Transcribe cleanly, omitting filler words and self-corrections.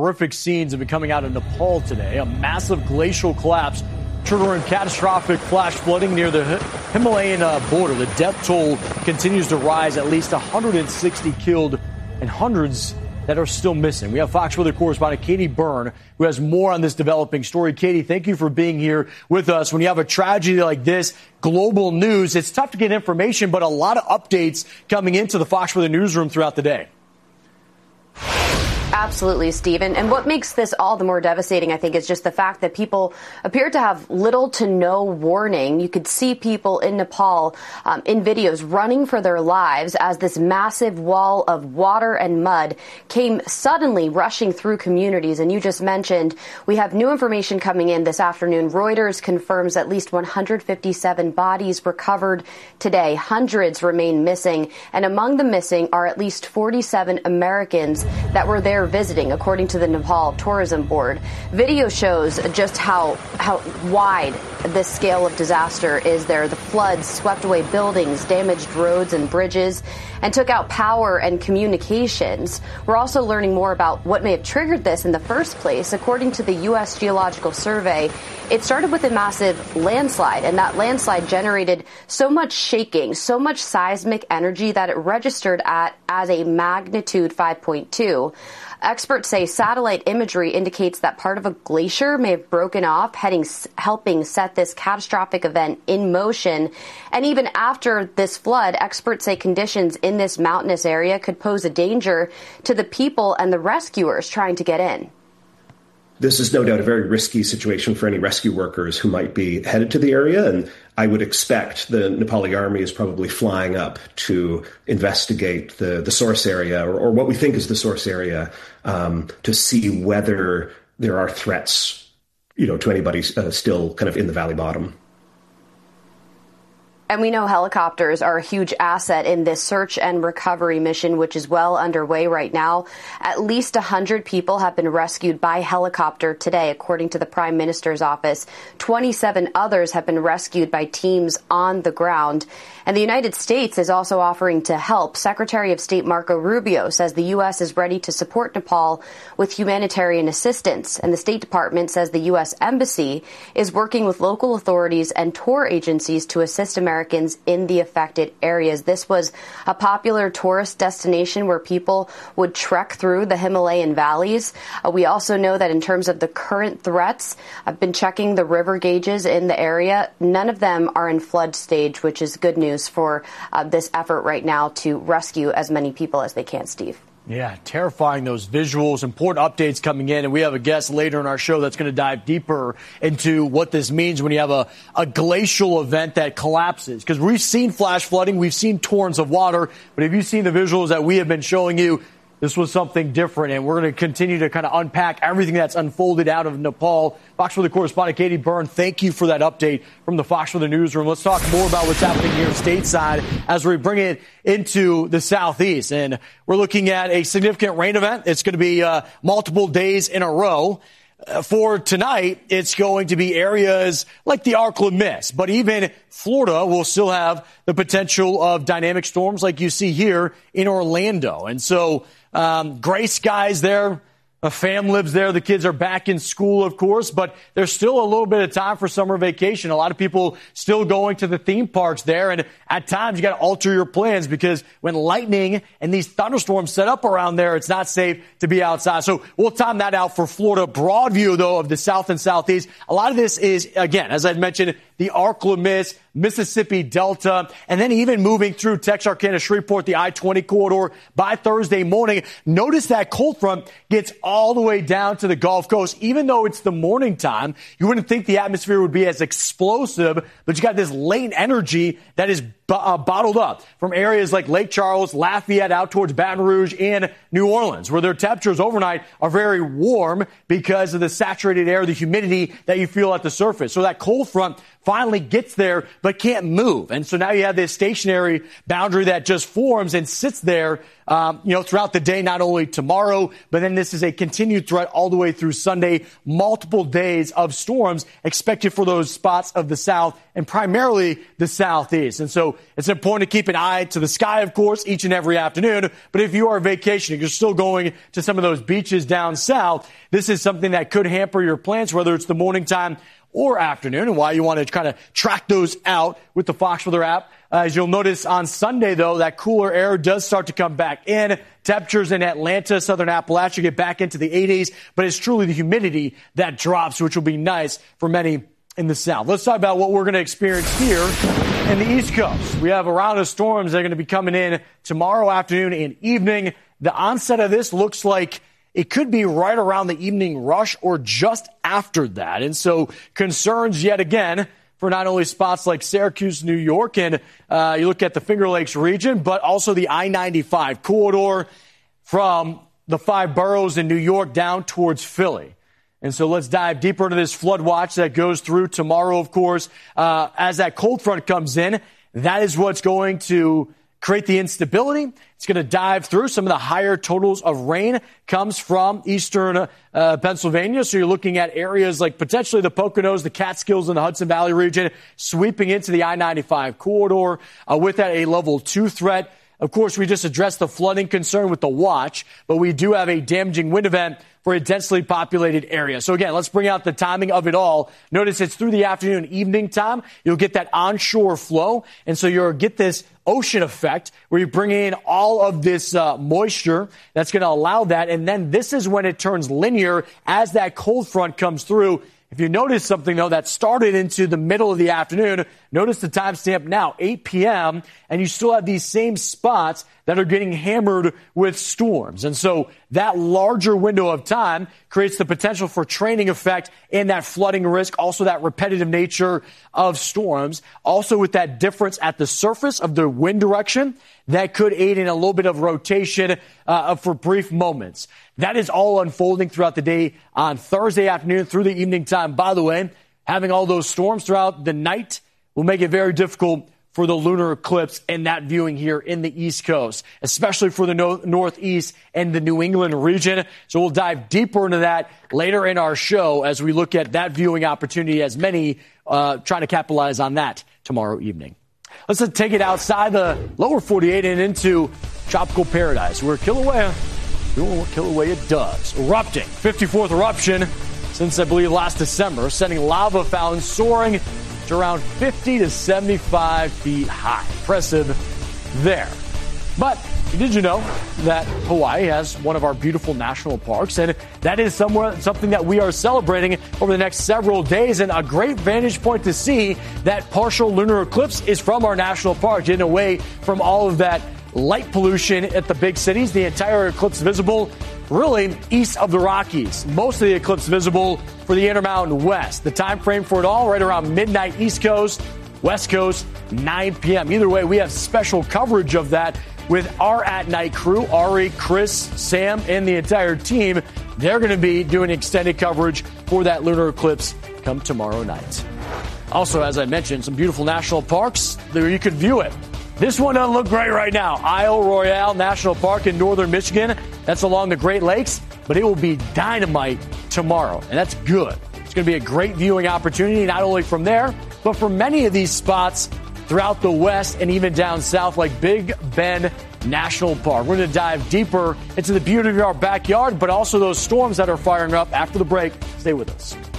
horrific scenes have been coming out of Nepal today. A massive glacial collapse triggering catastrophic flash flooding near the Himalayan border. The death toll continues to rise, at least 160 killed and hundreds that are still missing. We have Fox Weather correspondent Katie Byrne, who has more on this developing story. Katie, thank you for being here with us. When you have a tragedy like this, global news, it's tough to get information, but a lot of updates coming into the Fox Weather newsroom throughout the day. Absolutely, Steve. And what makes this all the more devastating, I think, is just the fact that people appear to have little to no warning. You could see people in Nepal in videos running for their lives as this massive wall of water and mud came suddenly rushing through communities. And you just mentioned we have new information coming in this afternoon. Reuters confirms at least 157 bodies recovered today. Hundreds remain missing. And among the missing are at least 47 Americans that were there visiting, according to the Nepal Tourism Board. Video shows just how wide this scale of disaster is there. The floods swept away buildings, damaged roads and bridges, and took out power and communications. We're also learning more about what may have triggered this in the first place. According to the U.S. Geological Survey, it started with a massive landslide, and that landslide generated so much shaking, so much seismic energy that it registered as a magnitude 5.2. Experts say satellite imagery indicates that part of a glacier may have broken off, helping set this catastrophic event in motion. And even after this flood, experts say conditions in this mountainous area could pose a danger to the people and the rescuers trying to get in. This is no doubt a very risky situation for any rescue workers who might be headed to the area, and I would expect the Nepali army is probably flying up to investigate the source area, or what we think is the source area, to see whether there are threats, to anybody still kind of in the valley bottom. And we know helicopters are a huge asset in this search and recovery mission, which is well underway right now. At least 100 people have been rescued by helicopter today, according to the Prime Minister's office. 27 others have been rescued by teams on the ground. And the United States is also offering to help. Secretary of State Marco Rubio says the U.S. is ready to support Nepal with humanitarian assistance. And the State Department says the U.S. Embassy is working with local authorities and tour agencies to assist Americans in the affected areas. This was a popular tourist destination where people would trek through the Himalayan valleys. We also know that in terms of the current threats, I've been checking the river gauges in the area. None of them are in flood stage, which is good news for this effort right now to rescue as many people as they can, Steve. Yeah, terrifying, those visuals, important updates coming in. And we have a guest later in our show that's going to dive deeper into what this means when you have a glacial event that collapses. Because we've seen flash flooding, we've seen torrents of water, but have you seen the visuals that we have been showing you? This was something different, and we're going to continue to kind of unpack everything that's unfolded out of Nepal. Fox Weather correspondent Katie Byrne, thank you for that update from the Fox Weather newsroom. Let's talk more about what's happening here stateside as we bring it into the southeast. And we're looking at a significant rain event. It's going to be multiple days in a row. For tonight, it's going to be areas like the Arkla Mist, but even Florida will still have the potential of dynamic storms like you see here in Orlando. And so gray skies there. A fam lives there. The kids are back in school, of course, but there's still a little bit of time for summer vacation. A lot of people still going to the theme parks there. And at times you got to alter your plans because when lightning and these thunderstorms set up around there, it's not safe to be outside. So we'll time that out for Florida. Broad view, though, of the south and southeast. A lot of this is, again, as I mentioned, the Arkla Mist, Mississippi Delta, and then even moving through Texarkana, Shreveport, the I-20 corridor by Thursday morning. Notice that cold front gets all the way down to the Gulf Coast. Even though it's the morning time, you wouldn't think the atmosphere would be as explosive, but you got this latent energy that is bottled up from areas like Lake Charles, Lafayette, out towards Baton Rouge, and New Orleans, where their temperatures overnight are very warm because of the saturated air, the humidity that you feel at the surface. So that cold front finally gets there but can't move. And so now you have this stationary boundary that just forms and sits there, throughout the day, not only tomorrow, but then this is a continued threat all the way through Sunday. Multiple days of storms expected for those spots of the south and primarily the southeast. And so it's important to keep an eye to the sky, of course, each and every afternoon. But if you are vacationing, you're still going to some of those beaches down south, this is something that could hamper your plans, whether it's the morning time or afternoon, and why you want to kind of track those out with the Fox Weather app. As you'll notice on Sunday, though, that cooler air does start to come back in. Temperatures in Atlanta, southern Appalachia get back into the 80s, but it's truly the humidity that drops, which will be nice for many in the south. Let's talk about what we're going to experience here in the East Coast. We have a round of storms that are going to be coming in tomorrow afternoon and evening. The onset of this looks like it could be right around the evening rush or just after that. And so concerns yet again for not only spots like Syracuse, New York, and you look at the Finger Lakes region, but also the I-95 corridor from the 5 boroughs in New York down towards Philly. And so let's dive deeper into this flood watch that goes through tomorrow, of course. As that cold front comes in, that is what's going to create the instability. It's going to dive through. Some of the higher totals of rain comes from eastern Pennsylvania. So you're looking at areas like potentially the Poconos, the Catskills, and the Hudson Valley region sweeping into the I-95 corridor with that a level 2 threat. Of course, we just addressed the flooding concern with the watch, but we do have a damaging wind event for a densely populated area. So again, let's bring out the timing of it all. Notice it's through the afternoon and evening time. You'll get that onshore flow. And so you'll get this ocean effect where you bring in all of this moisture that's going to allow that. And then this is when it turns linear as that cold front comes through. If you notice something, though, that started into the middle of the afternoon, notice the timestamp now, 8 p.m., and you still have these same spots that are getting hammered with storms. And so that larger window of time creates the potential for training effect and that flooding risk, also that repetitive nature of storms, also with that difference at the surface of the wind direction that could aid in a little bit of rotation for brief moments. That is all unfolding throughout the day on Thursday afternoon through the evening time. By the way, having all those storms throughout the night will make it very difficult for the lunar eclipse and that viewing here in the East Coast, especially for the Northeast and the New England region. So we'll dive deeper into that later in our show as we look at that viewing opportunity, as many trying to capitalize on that tomorrow evening. Let's take it outside the lower 48 and into tropical paradise, where Kilauea doing what Kilauea does. Erupting. 54th eruption since, I believe, last December, sending lava fountains soaring to around 50 to 75 feet high. Impressive there. But did you know that Hawaii has one of our beautiful national parks? And that is something that we are celebrating over the next several days. And a great vantage point to see that partial lunar eclipse is from our national park, getting away from all of that light pollution at the big cities. The entire eclipse visible really east of the Rockies. Most of the eclipse visible for the Intermountain West. The time frame for it all right around midnight East Coast, West Coast, 9 p.m. Either way, we have special coverage of that with our at-night crew, Ari, Chris, Sam, and the entire team. They're going to be doing extended coverage for that lunar eclipse come tomorrow night. Also, as I mentioned, some beautiful national parks where you could view it. This one doesn't look great right now. Isle Royale National Park in northern Michigan. That's along the Great Lakes, but it will be dynamite tomorrow, and that's good. It's going to be a great viewing opportunity, not only from there, but for many of these spots throughout the west and even down south, like Big Bend National Park. We're going to dive deeper into the beauty of our backyard, but also those storms that are firing up after the break. Stay with us.